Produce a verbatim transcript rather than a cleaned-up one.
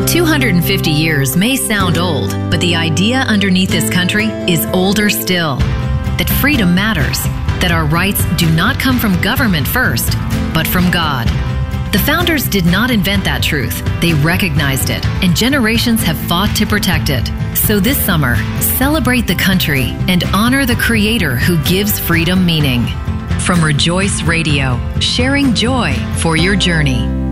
two hundred fifty years may sound old, but the idea underneath this country is older still. That freedom matters, that our rights do not come from government first, but from God. The founders did not invent that truth. They recognized it, and generations have fought to protect it. So this summer, celebrate the country and honor the Creator who gives freedom meaning. From Rejoice Radio, sharing joy for your journey.